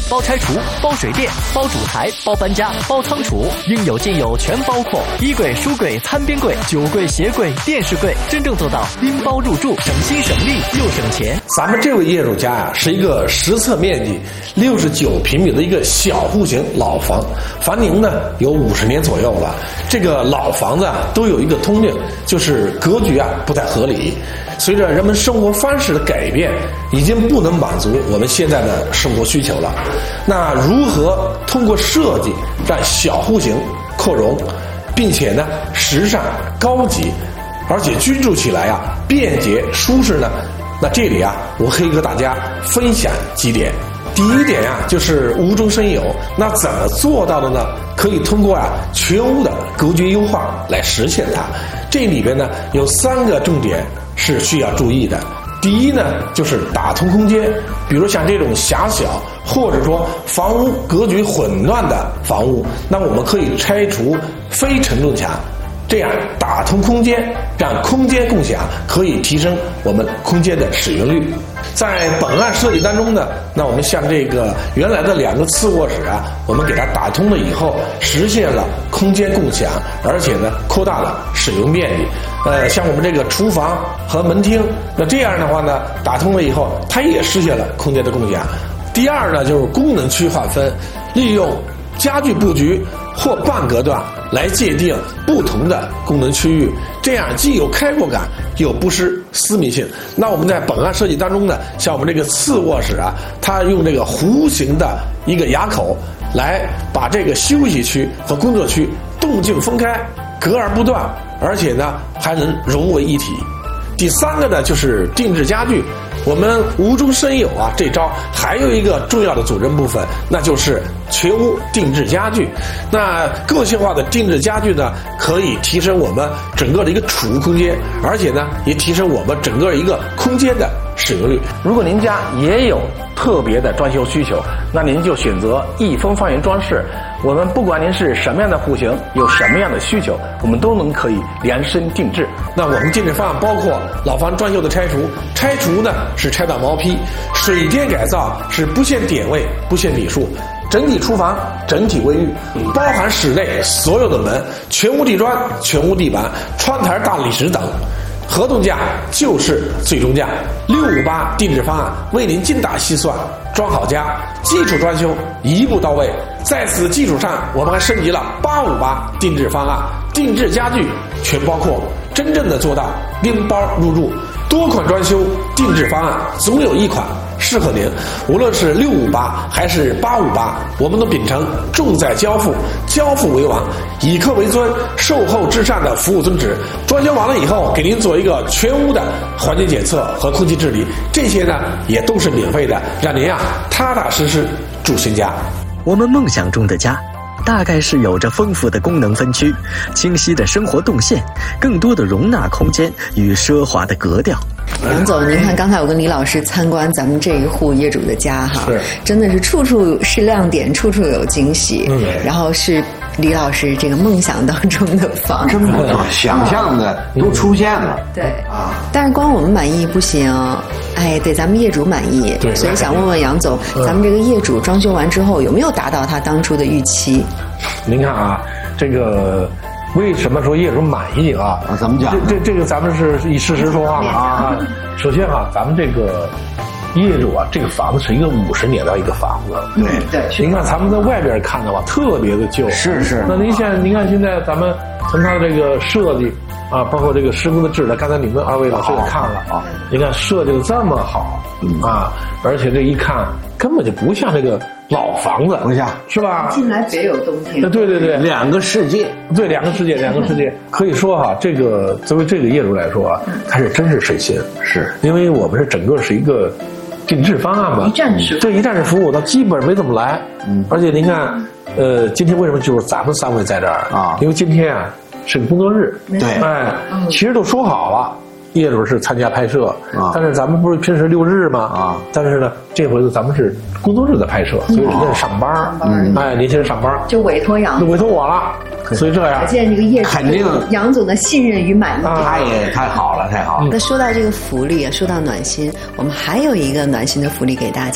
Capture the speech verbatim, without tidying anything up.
包拆除、包水电、包主材、包搬家、包仓储，应有尽有，全包括。衣柜、书柜、餐边柜、酒柜、鞋柜、电视柜，真正做到拎包入住，省心省力又省钱。 咱们这位业主家呀、啊，是一个实测面积六十九平米的一个小户型老房，房龄呢有五十年左右了。这个老房子啊都有一个通病，就是格局啊不太合理。随着人们生活方式的改变，已经不能满足我们现在的生活需求了。那如何通过设计让小户型扩容，并且呢时尚高级，而且居住起来啊便捷舒适呢？那这里啊，我可以和大家分享几点。第一点呀、啊，就是无中生有。那怎么做到的呢？可以通过啊全屋的格局优化来实现它。这里边呢有三个重点是需要注意的。第一呢，就是打通空间，比如像这种狭小或者说房屋格局混乱的房屋，那我们可以拆除非承重墙，这样打通空间，让空间共享，可以提升我们空间的使用率。在本案设计当中呢，那我们像这个原来的两个次卧室啊，我们给它打通了以后，实现了空间共享，而且呢扩大了使用面积。呃，像我们这个厨房和门厅，那这样的话呢，打通了以后，它也实现了空间的共享。第二呢，就是功能区划分，利用家具布局或半隔断来界定不同的功能区域，这样既有开阔感，又不失私密性。那我们在本案设计当中呢，像我们这个次卧室啊，它用这个弧形的一个牙口来把这个休息区和工作区动静分开，隔而不断，而且呢还能融为一体。第三个呢，就是定制家具。我们无中生有啊，这招还有一个重要的组成部分，那就是全屋定制家具。那个性化的定制家具呢，可以提升我们整个的一个储物空间，而且呢，也提升我们整个一个空间的使用率。如果您家也有特别的装修需求，那您就选择益丰方圆装饰。我们不管您是什么样的户型，有什么样的需求，我们都能可以量身定制。那我们定制方案包括老房装修的拆除，拆除呢是拆到毛坯，水电改造是不限点位不限笔数，整体厨房整体卫浴，包含室内所有的门，全屋地砖、全屋地板、窗台大理石等。合同价就是最终价，六五八定制方案为您精打细算装好家，基础装修一步到位。在此基础上，我们还升级了八五八定制方案，定制家具全包括，真正的做到拎包入住。多款装修定制方案，总有一款适合您。无论是六五八还是八五八，我们都秉承重在交付、交付为王、以客为尊、售后至上的服务宗旨。装修完了以后，给您做一个全屋的环境检测和空气治理，这些呢也都是免费的，让您啊踏踏实实住新家。 我们梦想中的家，大概是有着丰富的功能分区、清晰的生活动线、更多的容纳空间与奢华的格调。 杨总，您看刚才我跟李老师参观咱们这一户业主的家哈， 是真的是处处是亮点，处处有惊喜。嗯，然后是李老师这个梦想当中的房， 真不错，想象的都出现了。 对啊，但是光我们满意不行，哎，得咱们业主满意。 对， 所以想问问杨总，咱们这个业主装修完之后有没有达到他当初的预期？ 您看啊，这个为什么说业主满意啊？ 啊，怎么讲？ 这这这个咱们是以事实说话嘛啊。首先啊，咱们这个业主啊，这个房子是一个五十年的一个房子。 对对， 您看咱们在外边看的话，特别的旧。 是是。那您现在您看现在咱们从它的这个设计啊，包括这个施工的质量，刚才你们二位老师也看了啊，你看设计的这么好啊，而且这一看根本就不像这个老房子， 不像， 是吧？ 进来别有洞天。 对对对， 两个世界， 对，两个世界，两个世界。可以说哈，这个作为这个业主来说啊，他是真是省心， 是因为我们是整个是一个定制方案嘛， 一站式， 对，一站式服务，他基本没怎么来。嗯，而且您看，呃，今天为什么就是咱们三位在这儿啊？因为今天啊是个工作日， 对， 哎，其实都说好了。业主是参加拍摄啊，但是咱们不是平时六日吗？啊，但是呢，这回子咱们是工作日的拍摄，所以人家是上班，嗯，哎，年轻人上班就委托杨， 就委托我了，所以这样， 可见这个业主肯定杨总的信任与满意， 他也太好了，太好了。 那说到这个福利啊，说到暖心，我们还有一个暖心的福利给大家。